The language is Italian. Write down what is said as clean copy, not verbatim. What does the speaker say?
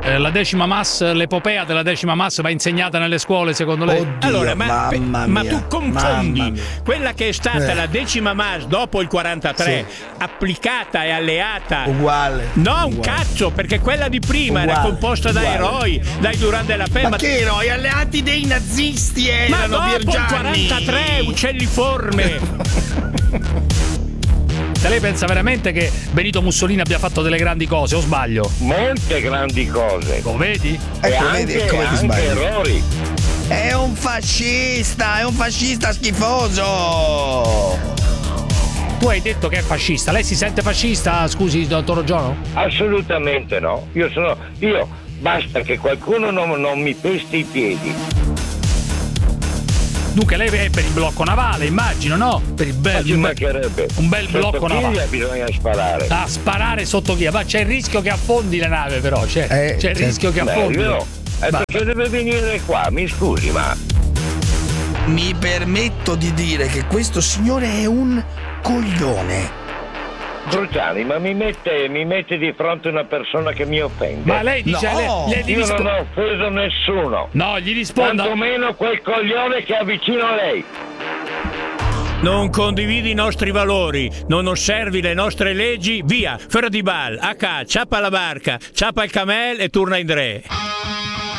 la decima mass, l'epopea della decima mass va insegnata nelle scuole, secondo lei? Oddio, Allora, mamma ma mia, tu confondi mamma mia. quella che è stata la decima mass dopo il 43, applicata e alleata. Uguale. No, un Uguale. cazzo, perché quella di prima era Uguale, composta da uguale. eroi, dai Durand de la Pelle. Ma che eroi? Alleati dei nazisti Ma erano, dopo il Piergianni. 43, uccelliforme. Lei pensa veramente che Benito Mussolini abbia fatto delle grandi cose, o sbaglio? Molte grandi cose. Lo vedi? Ecco, e vedi, anche, come ti anche sbagli. errori. È un fascista schifoso. Tu hai detto che è fascista. Lei si sente fascista, scusi, dottor Giono? Assolutamente no. Io basta che qualcuno non mi pesti i piedi. Dunque lei è per il blocco navale, immagino, no? Per il Ma ci mancherebbe. un bel blocco Sotto navale. chiglia bisogna sparare. Ah, sparare sotto chi? Ma c'è il rischio che affondi la nave, però. C'è il rischio che affondi. Bello. Perché deve venire qua? Mi scusi, ma Mi permetto di dire che questo signore è un coglione. Bruciani, ma mi mette di fronte una persona che mi offende. Ma lei dice, No, lei Io non ho offeso nessuno. No, gli risponda. Tantomeno quel coglione che è vicino a lei. Non condividi i nostri valori, non osservi le nostre leggi, via, ferro di bal, acá, ciappa la barca, ciappa il camel e torna in dre.